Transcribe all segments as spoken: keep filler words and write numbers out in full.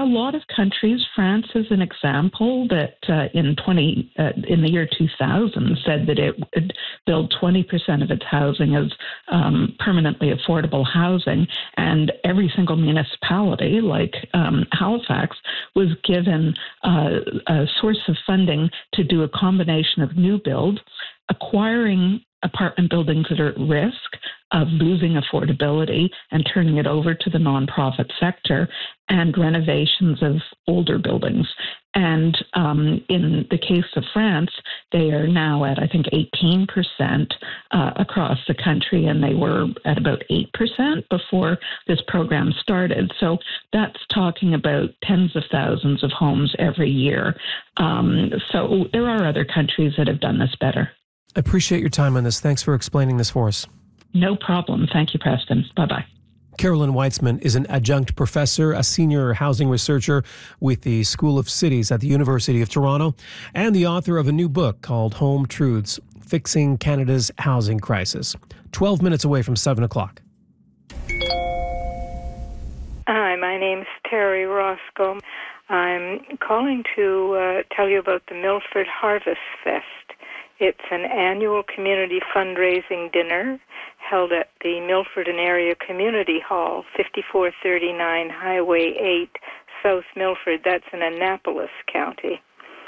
a lot of countries, France is an example that uh, in twenty uh, in the year two thousand said that it would build twenty percent of its housing as um, permanently affordable housing, and every single municipality, like um, Halifax, was given uh, a source of funding to do a combination of new build, acquiring apartment buildings that are at risk of losing affordability and turning it over to the nonprofit sector, and renovations of older buildings. And um, in the case of France, they are now at, I think, eighteen percent uh, across the country, and they were at about eight percent before this program started. So that's talking about tens of thousands of homes every year. Um, so there are other countries that have done this better. I appreciate your time on this. Thanks for explaining this for us. No problem. Thank you, Preston. Bye-bye. Carolyn Weitzman is an adjunct professor, a senior housing researcher with the School of Cities at the University of Toronto, and the author of a new book called Home Truths, Fixing Canada's Housing Crisis. twelve minutes away from seven o'clock. Hi, my name's Terry Roscoe. I'm calling to uh, tell you about the Milford Harvest Fest. It's an annual community fundraising dinner held at the Milford and Area Community Hall, fifty-four thirty-nine Highway eight, South Milford. That's in Annapolis County.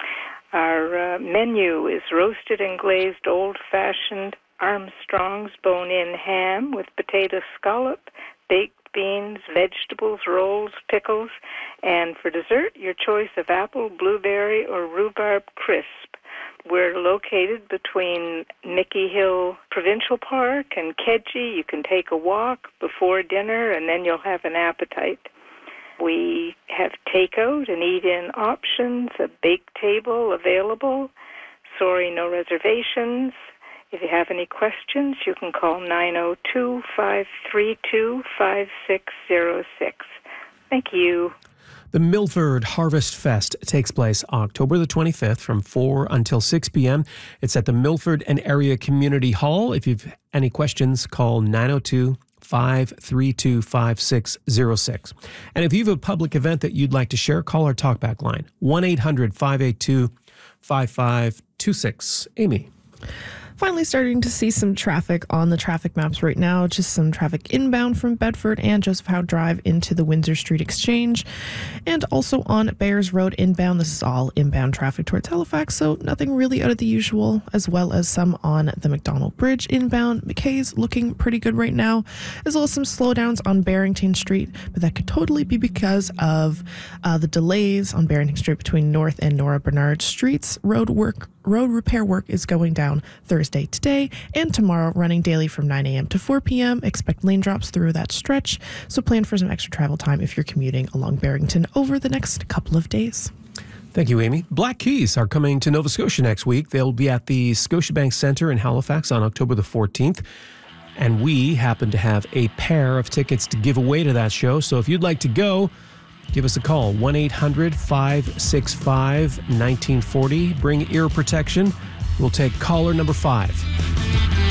Our uh, menu is roasted and glazed old-fashioned Armstrong's bone-in ham with potato scallop, baked beans, vegetables, rolls, pickles, and for dessert, your choice of apple, blueberry, or rhubarb crisp. We're located between Nicky Hill Provincial Park and Kedgie. You can take a walk before dinner, and then you'll have an appetite. We have takeout and eat-in options, a bake table available. Sorry, no reservations. If you have any questions, you can call nine oh two, five three two, five six oh six. Thank you. The Milford Harvest Fest takes place October the twenty-fifth from four until six p.m. It's at the Milford and Area Community Hall. If you've any questions, call nine oh two, five three two, five six oh six. And if you have a public event that you'd like to share, call our talkback line, one eight hundred, five eight two, five five two six. Amy. Finally starting to see some traffic on the traffic maps right now. Just some traffic inbound from Bedford and Joseph Howe Drive into the Windsor Street Exchange. And also on Bayers Road inbound. This is all inbound traffic towards Halifax, so nothing really out of the usual, as well as some on the McDonald Bridge inbound. McKay's looking pretty good right now, as well as some slowdowns on Barrington Street, but that could totally be because of uh, the delays on Barrington Street between North and Nora Bernard Streets. Road work Road repair work is going down Thursday today and tomorrow, running daily from nine a.m. to four p.m. Expect lane drops through that stretch, so plan for some extra travel time if you're commuting along Barrington over the next couple of days. Thank you, Amy. Black Keys are coming to Nova Scotia next week. They'll be at the Scotiabank Centre in Halifax on October the fourteenth. And we happen to have a pair of tickets to give away to that show. So if you'd like to go, give us a call, one eight hundred, five six five, one nine four zero. Bring ear protection. We'll take caller number five.